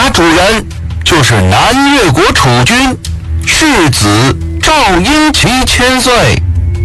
家主人就是南越国储君世子赵英奇千岁。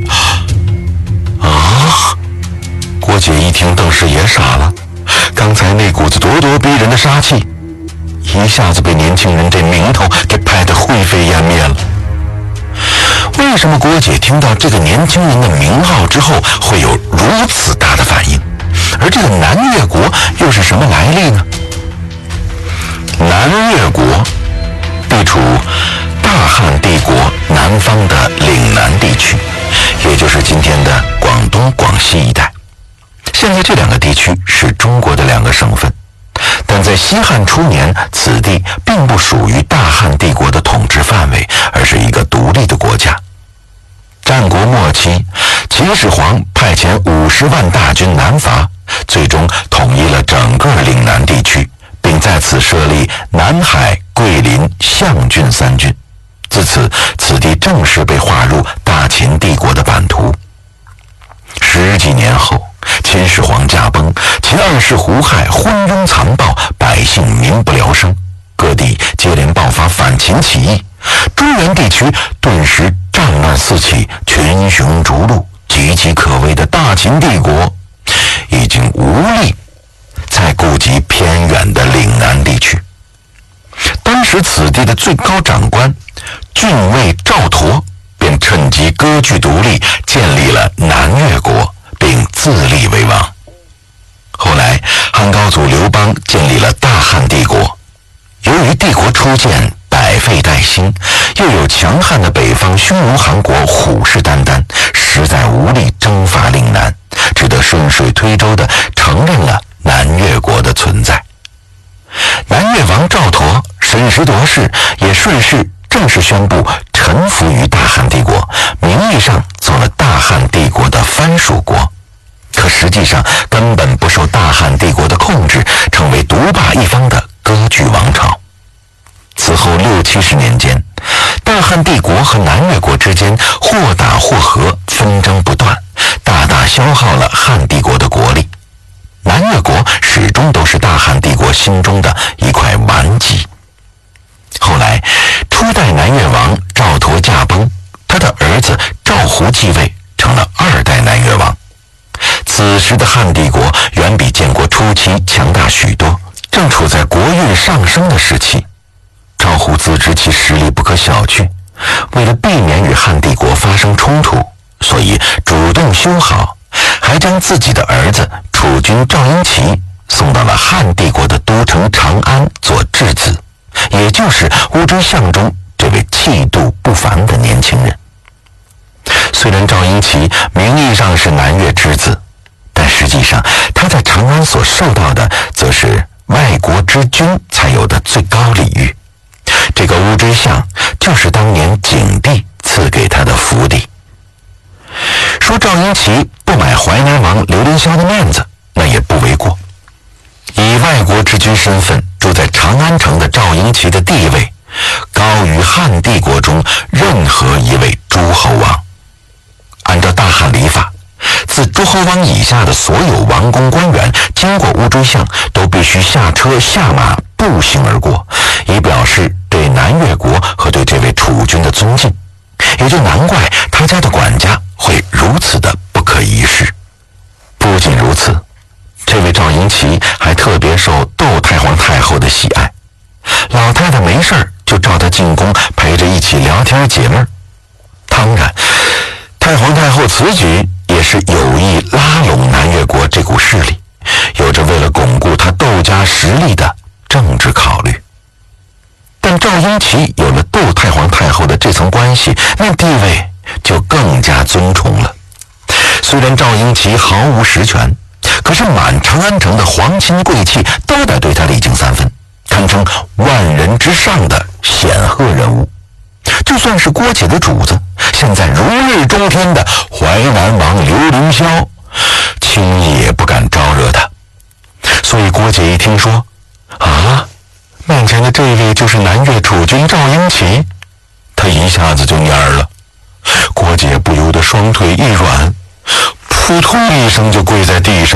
啊！郭姐一听，顿时也傻了。刚才那股子咄咄逼人的杀气，一下子被年轻人这名头给拍得灰飞烟灭了。为什么郭姐听到这个年轻人的名号之后会有如此大的反应？而这个南越国又是什么来历呢？南越国地处大汉帝国南方的岭南地区，也就是今天的广东、广西一带。现在这两个地区是中国的两个省份，但在西汉初年，此地并不属于大汉帝国的统治范围，而是一个独立的国家。战国末期，秦始皇派遣50万大军南伐，最终统一了整个岭南地区，并在此设立南海、桂林、象郡3郡。自此，此地正式被划入大秦帝国的版图。10几年后，秦始皇驾崩，秦二世胡亥昏庸残暴，百姓民不聊生，各地接连爆发反秦起义，中原地区顿时战乱四起，群雄逐鹿，岌岌可危的大秦帝国已经无力再顾及偏远的岭南地区。当时此地的最高长官郡尉赵佗便趁机割据独立，建立了南越国，并自立为王。后来汉高祖刘邦建立了大汉帝国，由于帝国初建百废待兴，又有强悍的北方匈奴汗国虎视眈眈，实在无力征伐岭南，只得顺水推舟地承认了南越国的存在。南越王赵佗审时度势，也顺势正式宣布臣服于大汉帝国，名义上做了大汉帝国的藩属国，可实际上根本不受大汉帝国的控制，成为独霸一方的割据王朝。此后60、70年间，大汉帝国和南越国之间或打或和，纷争不断，大大消耗了汉帝国的国力。南越国始终都是大汉帝国心中的一块顽疾。后来，初代南越王赵佗驾崩，他的儿子赵胡继位，成了2代南越王。此时的汉帝国远比建国初期强大许多，正处在国运上升的时期。赵胡自知其实力不可小觑，为了避免与汉帝国发生冲突，所以主动修好，还将自己的儿子储君赵英奇送到了汉帝国的都城长安做质子，也就是乌骓相中这位气度不凡的年轻人。虽然赵英奇名义上是南越之子，但实际上他在长安所受到的则是外国之君才有的最高礼遇。这个乌骓相就是当年景帝赐给他的府邸。说赵英奇不买淮南王刘林霄的面子，那也不为过。以外国之君身份住在长安城的赵英奇的地位，高于汉帝国中任何一位诸侯王。按照大汉礼法，自诸侯王以下的所有王公官员经过乌骓相都必须下车下马步行而过，以表示对南越国和对这位储君的尊敬。也就难怪他家的管家会如此的不可一世。不仅如此，这位赵英奇还特别受窦太皇太后的喜爱，老太太没事儿就召他进宫陪着一起聊天解闷儿。当然，太皇太后此举也是有意拉拢南越国这股势力，有着为了巩固他窦家实力的政治考虑。但赵英奇有了窦太皇太后的这层关系，那地位就更加尊崇了。虽然赵英奇毫无实权，可是满长安城的皇亲贵戚都得对他礼敬3分，堪称万人之上的显赫人物。就算是郭姐的主子，现在如日中天的淮南王刘凌霄，轻易也不敢招惹他。所以郭姐一听说面前的这位就是南越储君赵英奇，他一下子就蔫儿了。郭姐不由得双腿一软，扑通一声就跪在地上。